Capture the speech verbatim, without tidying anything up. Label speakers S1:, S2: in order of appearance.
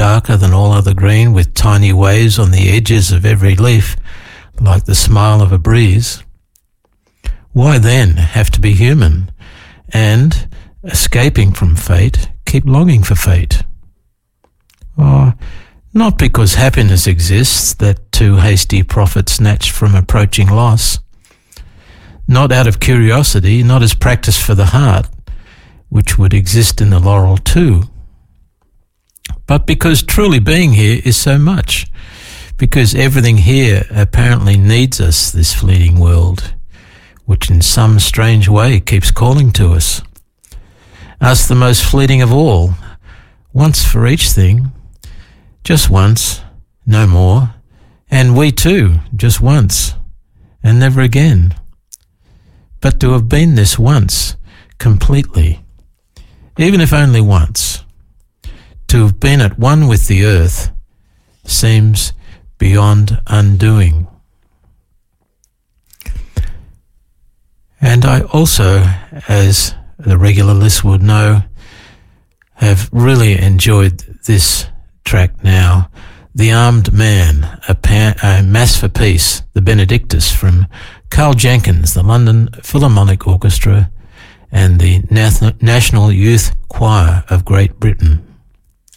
S1: darker than all other green, with tiny waves on the edges of every leaf, like the smile of a breeze, why then have to be human and, escaping from fate, keep longing for fate? Oh, not because happiness exists, that too hasty prophet snatched from approaching loss. Not out of curiosity, not as practice for the heart, which would exist in the laurel too, but because truly being here is so much, because everything here apparently needs us, this fleeting world, which in some strange way keeps calling to us. Us, the most fleeting of all, once for each thing, just once, no more, and we too, just once, and never again. But to have been this once, completely, even if only once, to have been at one with the earth, seems beyond undoing. And I also, as the regular listener would know, have really enjoyed this track now, The Armed Man, a, pa- a Mass for Peace, the Benedictus, from Carl Jenkins, the London Philharmonic Orchestra, and the National Youth Choir of Great Britain.